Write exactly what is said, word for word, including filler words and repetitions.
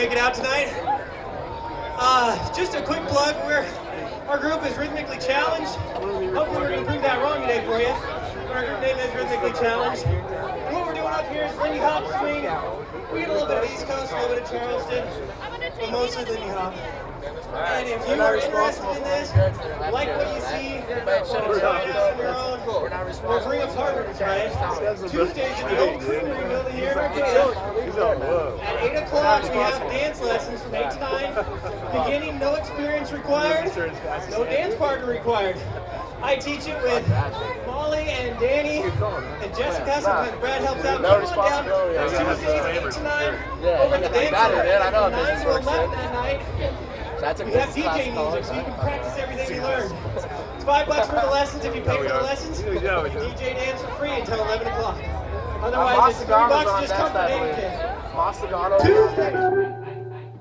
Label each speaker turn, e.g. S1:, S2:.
S1: make it out tonight. Uh, just a quick plug, we're, our group is Rhythmically Challenged. Hopefully we're going to prove that wrong today for you. Our group name is Rhythmically Challenged. And what we're doing up here is Lindy Hop swing. We get a little bit of East Coast, a little bit of Charleston, but mostly Lindy Hop. And if you are interested in this, like what you see, or try it out on your own, or bring a partner to try it. Tuesdays in the old creamery building here in Arcata. At eight o'clock we have dance lessons from eight to nine. Beginning, no experience required, no dance partner required. I teach it with Molly and Danny and Jessica, sometimes Brad helps out. Come on down, Tuesdays eight to nine, over at the dance center. From nine to eleven that night.
S2: That's a
S1: we have D J music, so you can practice everything you learned. It's five bucks for the lessons if you pay for the lessons. You can D J dance for free until eleven o'clock. Otherwise, it's three bucks, just come for Name Kid. Tuesday.